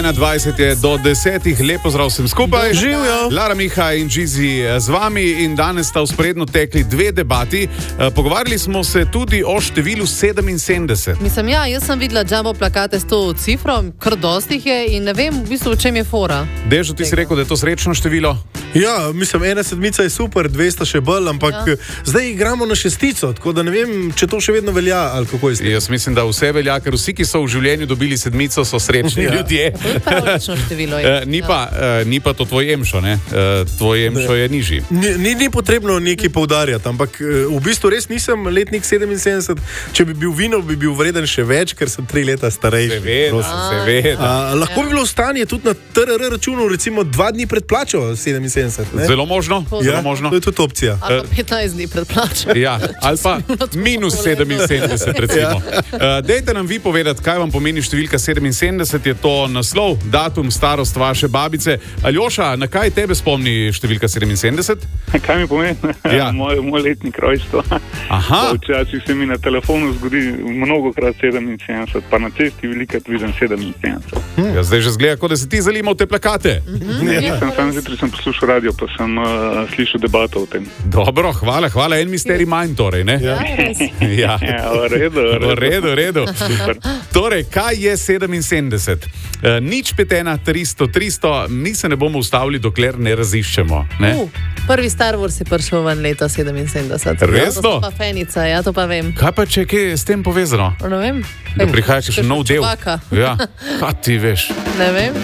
20 je do 10, lepo zdrav vsem skupaj. Živjo. Lara Miha in Gizi z vami in danes sta vzporedno tekli dve debati. Pogovarjali smo se tudi o številu 77. Mislim, jaz sem videla jumbo plakate s to cifro, kar dosti jih je in ne vem v bistvu, v čem je fora. Dežo, ti si rekel, da je to srečno število? Ja, mislim, 1/7 je super, 200 še bolj, ampak zdaj igramo na šestico, tako da ne vem, če to še vedno velja ali kako je s tem. Jaz mislim, da vse velja, ker vsi, ki so v življenju dobili sedmico, so srečni ljudje. To je pravlično število. Ni pa to tvoj emšo, ne? Tvoj emšo je nižji. Ni potrebno nekaj poudarjati, ampak v bistvu res nisem letnik 77. Če bi bil vino, bi bil vreden še več, ker sem 3 leta starejši. Seveda. Lahko bi bilo stanje tudi na TRR računu, recimo 2 dni pred plačo 77. Ne? Zelo možno. To je tudi opcija. Ali pa 15 dni pred plačo. Ja, ali pa minus 77, recimo. Dejte nam vi povedati, kaj vam pomeni številka 77, je to naslov, datum, starost vaše babice. Aljoša, na kaj tebe spomni številka 77? Kaj mi pomeni? Ja. Moj letnik rojstva. Aha. Včasih se mi na telefonu zgodi mnogokrat 77, pa na cesti velikrat vidim 77. Ja, zdaj že zgleda, kot da si ti zalimal te plakate. Sam zjutraj sem poslušal radio, pa sem slišal debato o tem. Dobro, hvala, en mystery mind torej, ne? Ja, Ja. V redu. Super. Torej, kaj je 77? Nič 5, 1, 300, mi se ne bomo ustavili, dokler ne raziščemo. Ne? Prvi Star Wars je prišel ven leta 77. Resno? To pa Fenica, ja, to pa vem. Kaj pa če je s tem povezano? Ne vem. Da prihaja še nov del. Čubaka. Ja, kaj ti veš? Ne vem.